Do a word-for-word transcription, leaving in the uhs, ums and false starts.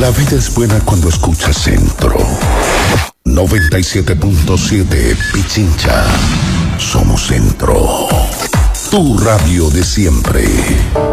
La vida es buena cuando escuchas Centro. noventa y siete punto siete Pichincha. Somos Centro. Tu radio de siempre.